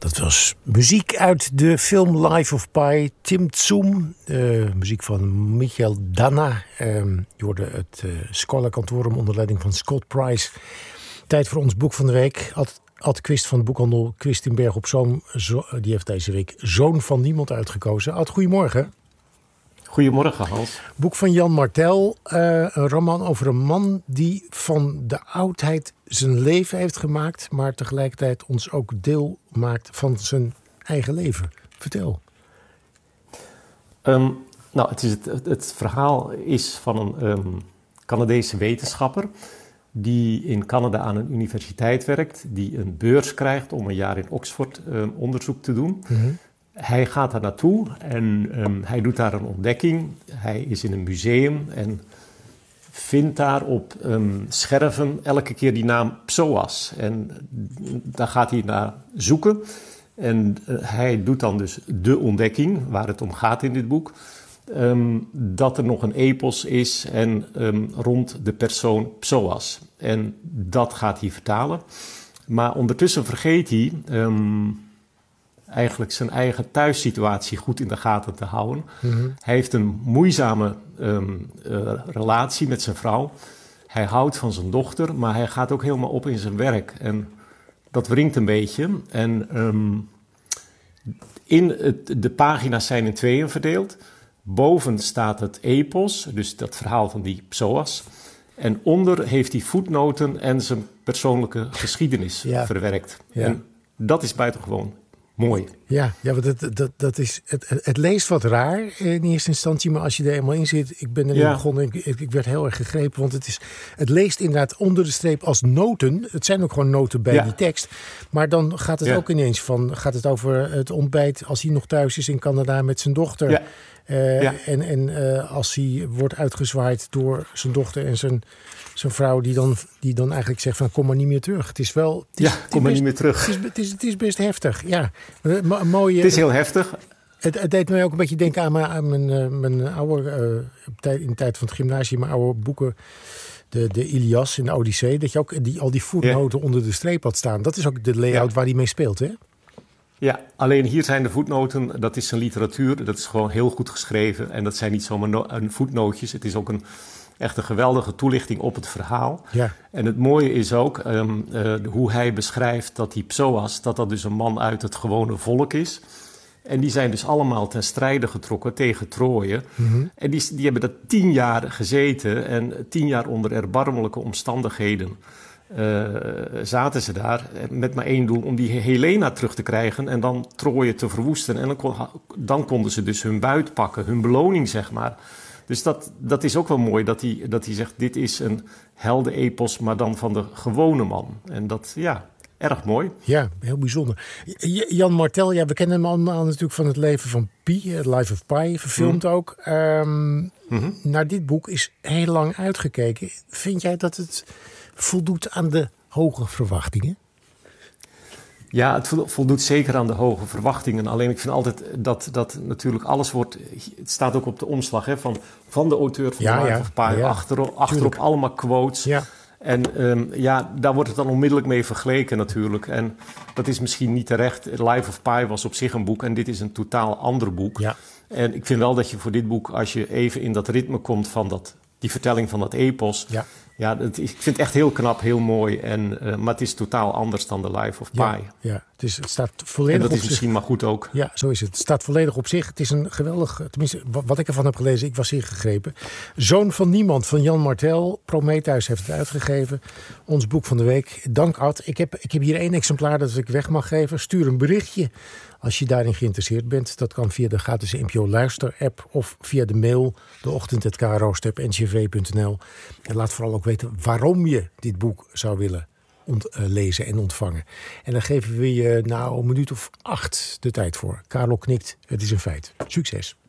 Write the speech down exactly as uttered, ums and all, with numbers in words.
Dat was muziek uit de film Life of Pi, Tim Tsum. Uh, muziek van Michael Danna. Uh, je hoorde het uh, Scholar Cantorum onder leiding van Scott Price. Tijd voor ons boek van de week. Ad, Ad Quist van de boekhandel Quist in Berg op Zoom. Zo, die heeft deze week Zoon van Niemand uitgekozen. Ad, goedemorgen. Goedemorgen, Hans. Boek van Jan Martel. Uh, een roman over een man die van de oudheid zijn leven heeft gemaakt, maar tegelijkertijd ons ook deel maakt van zijn eigen leven. Vertel. Um, nou, het, is het, het, het verhaal is van een um, Canadese wetenschapper die in Canada aan een universiteit werkt, die een beurs krijgt om een jaar in Oxford um, onderzoek te doen. Mm-hmm. Hij gaat daar naartoe en um, hij doet daar een ontdekking. Hij is in een museum en vindt daar op um, scherven elke keer die naam Psoas. En daar gaat hij naar zoeken. En uh, hij doet dan dus de ontdekking, waar het om gaat in dit boek, um, dat er nog een epos is en, um, rond de persoon Psoas. En dat gaat hij vertalen. Maar ondertussen vergeet hij Um, eigenlijk zijn eigen thuissituatie goed in de gaten te houden. Mm-hmm. Hij heeft een moeizame um, uh, relatie met zijn vrouw. Hij houdt van zijn dochter, maar hij gaat ook helemaal op in zijn werk. En dat wringt een beetje. En um, in het, de pagina's zijn in tweeën verdeeld. Boven staat het epos, dus dat verhaal van die Psoas. En onder heeft hij voetnoten en zijn persoonlijke geschiedenis ja. verwerkt. Ja. En dat is buitengewoon mooi. Ja, ja dat, dat, dat is, het, het leest wat raar in eerste instantie, maar als je er eenmaal in zit, ik ben er ja. begonnen, ik, ik werd heel erg gegrepen, want het, is, het leest inderdaad onder de streep als noten. Het zijn ook gewoon noten bij ja. die tekst. Maar dan gaat het ja. ook ineens van, gaat het over het ontbijt als hij nog thuis is in Canada met zijn dochter. Ja. Uh, ja. En, en uh, als hij wordt uitgezwaaid door zijn dochter en zijn, zijn vrouw die dan, die dan eigenlijk zegt van kom maar niet meer terug. Het is wel... Het is, ja, kom maar best, niet meer terug. Het is, het, is, het is best heftig, ja. Een mooie, het is heel heftig. Het, het deed mij ook een beetje denken aan mijn, aan mijn, uh, mijn oude... Uh, in de tijd van het gymnasium, mijn oude boeken, de, de Ilias en de Odyssee, dat je ook die, al die voetnoten ja. onder de streep had staan. Dat is ook de layout ja. waar hij mee speelt, hè? Ja, alleen hier zijn de voetnoten, dat is zijn literatuur, dat is gewoon heel goed geschreven. En dat zijn niet zomaar no- voetnootjes, het is ook een, echt een geweldige toelichting op het verhaal. Ja. En het mooie is ook um, uh, hoe hij beschrijft dat die Psoas, dat dat dus een man uit het gewone volk is. En die zijn dus allemaal ten strijde getrokken tegen Troje. Mm-hmm. En die, die hebben dat tien jaar gezeten en tien jaar onder erbarmelijke omstandigheden. Uh, zaten ze daar met maar één doel, om die Helena terug te krijgen en dan Troje te verwoesten. En dan, kon, dan konden ze dus hun buit pakken, hun beloning, zeg maar. Dus dat, dat is ook wel mooi, dat hij, dat hij zegt, dit is een heldenepos, maar dan van de gewone man. En dat, ja, erg mooi. Ja, heel bijzonder. Jan Martel, ja, we kennen hem allemaal natuurlijk van het leven van Pi, Life of Pi, verfilmd mm. ook. Um, mm-hmm. Naar dit boek is heel lang uitgekeken. Vind jij dat het voldoet aan de hoge verwachtingen? Ja, het voldoet zeker aan de hoge verwachtingen. Alleen ik vind altijd dat, dat natuurlijk alles wordt... Het staat ook op de omslag hè, van, van de auteur van ja, Life ja, of Pi. Ja, achterop, achterop allemaal quotes. Ja. En um, ja, daar wordt het dan onmiddellijk mee vergeleken natuurlijk. En dat is misschien niet terecht. Life of Pi was op zich een boek en dit is een totaal ander boek. Ja. En ik vind wel dat je voor dit boek, als je even in dat ritme komt van dat, die vertelling van dat epos... Ja. Ja, het, ik vind het echt heel knap, heel mooi. En, uh, maar het is totaal anders dan de Life of Pi. Ja, ja. Het, is, het staat volledig en dat op is zich. Misschien maar goed ook. Ja, zo is het. Het staat volledig op zich. Het is een geweldig, tenminste wat ik ervan heb gelezen, ik was ingegrepen. Zoon van Niemand van Jan Martel. Prometheus heeft het uitgegeven. Ons boek van de week. Dank Ad. Ik heb, ik heb hier één exemplaar dat ik weg mag geven. Stuur een berichtje als je daarin geïnteresseerd bent. Dat kan via de gratis N P O Luister app of via de mail de ochtend at k r o streep n c v punt n l. En laat vooral ook weten waarom je dit boek zou willen ont, uh, lezen en ontvangen. En dan geven we je nou een minuut of acht de tijd voor. Karel knikt, het is een feit. Succes.